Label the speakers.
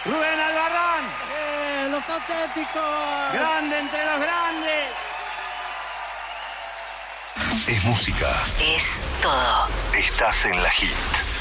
Speaker 1: Rubén Albarrán.
Speaker 2: Los auténticos.
Speaker 1: Grande entre los grandes.
Speaker 3: Es música.
Speaker 4: Es todo.
Speaker 3: Estás en la hit.